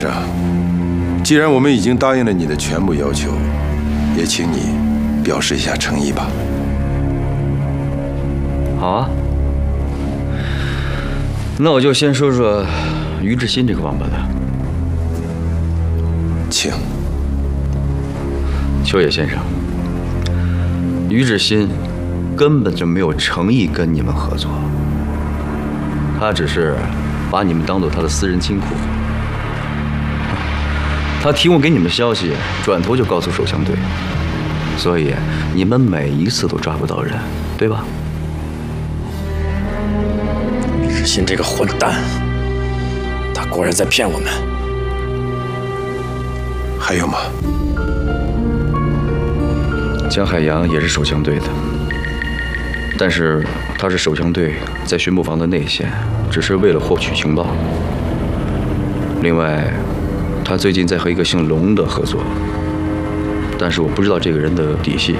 既然我们已经答应了你的全部要求，也请你表示一下诚意吧。 好啊，那我就先说说于志新这个王八蛋。 请。 秋野先生，于志新根本就没有诚意跟你们合作，他只是把你们当做他的私人金库。他提供给你们消息，转头就告诉守乡队，所以你们每一次都抓不到人，对吧？ 于志新这个混蛋，他果然在骗我们。 还有吗？ 江海洋也是守乡队的，但是他是守乡队在巡捕房的内线，只是为了获取情报。另外，他最近在和一个姓龙的合作，但是我不知道这个人的底细。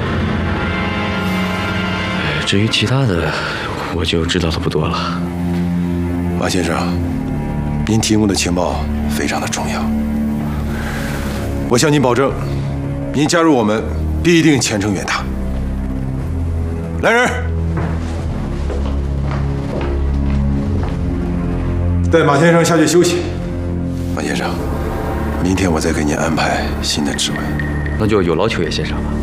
至于其他的，我就知道的不多了。 马先生，您提供的情报非常的重要，我向您保证，您加入我们必定前程远大。来人，带马先生下去休息。马先生，明天我再给您安排新的职位。 那就有劳秋野先生了。